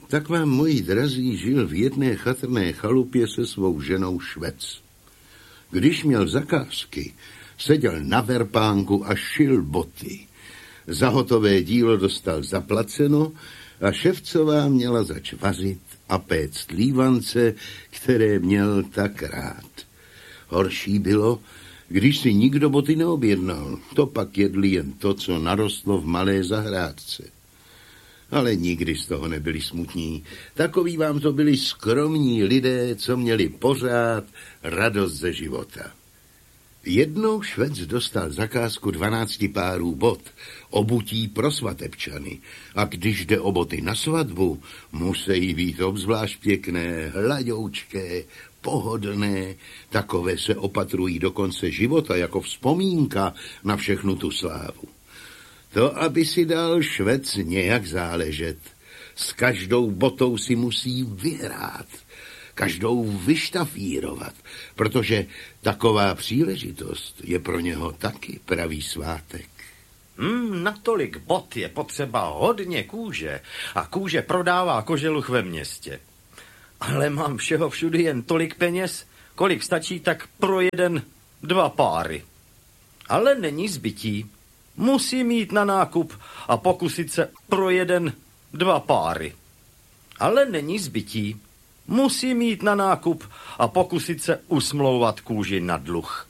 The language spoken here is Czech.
Tak vám, moji drazí, žil v jedné chatrné chalupě se svou ženou Švec. Když měl zakázky, seděl na verpánku a šil boty. Za hotové dílo dostal zaplaceno a ševcová měla zač vařit a péct lívance, které měl tak rád. Horší bylo, když si nikdo boty neobjednal, to pak jedli jen to, co narostlo v malé zahrádce. Ale nikdy z toho nebyli smutní. Takoví vám to byli skromní lidé, co měli pořád radost ze života. Jednou Švec dostal zakázku 12 párů bot, obutí pro svatebčany. A když jde o boty na svatbu, musí být obzvlášť pěkné, hladoučké, pohodlné. Takové se opatrují do konce života jako vzpomínka na všechnu tu slávu. To, aby si dal Švec nějak záležet. S každou botou si musí vyhrát, každou vyštafírovat, protože taková příležitost je pro něho taky pravý svátek. Na tolik bot je potřeba hodně kůže a kůže prodává koželuch ve městě. Ale mám všeho všudy jen tolik peněz, kolik stačí tak pro 2 páry. Ale není zbytí. Musím jít na nákup a pokusit se pro 2 páry. Ale není zbytí. Musím jít na nákup a pokusit se usmlouvat kůži na dluh.